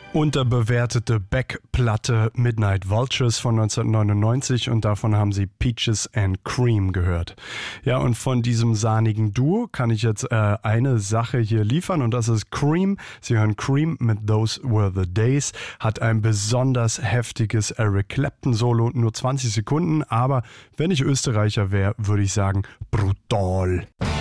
Unterbewertete Beck-Platte Midnight Vultures von 1999 und davon haben sie Peaches and Cream gehört. Ja, und von diesem sahnigen Duo kann ich jetzt eine Sache hier liefern und das ist Cream. Sie hören Cream mit Those Were the Days, hat ein besonders heftiges Eric Clapton Solo, nur 20 Sekunden, aber wenn ich Österreicher wäre, würde ich sagen brutal.